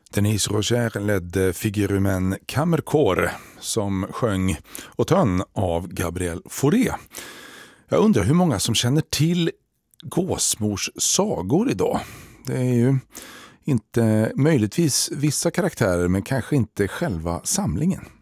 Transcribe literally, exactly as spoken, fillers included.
Denise Roger ledde Figurumen Kammerkår som sjöng Automne av Gabriel Fauré. Jag undrar hur många som känner till Gåsmors sagor idag. Det är ju inte möjligtvis vissa karaktärer men kanske inte själva samlingen.